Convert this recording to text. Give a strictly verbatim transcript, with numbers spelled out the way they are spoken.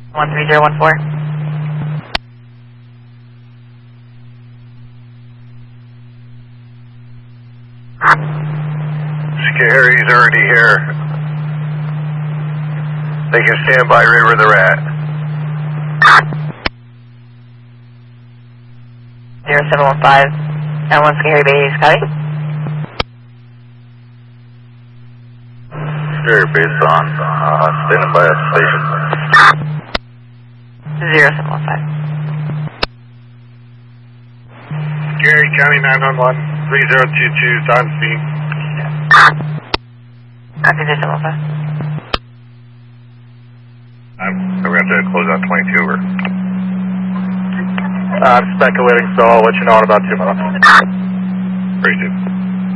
one three zero one four. Scary's already here. They can stand by right where they're at. zero seven one five, and one Scary Bay, Scotty. Scary Bay's on, uh, standing by at the station. zero seven one five. Scary County nine one one, three zero two two, on scene. Okay, zero seven one five. I'm, we're going to have to close out twenty-two, over. I'm speculating, so I'll let you know in about two minutes. Appreciate it.